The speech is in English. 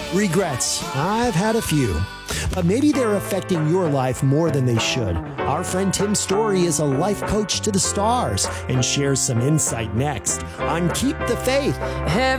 Regrets. I've had a few. But maybe they're affecting your life more than they should. Our friend Tim Story is a life coach to the stars and shares some insight next on Keep the Faith.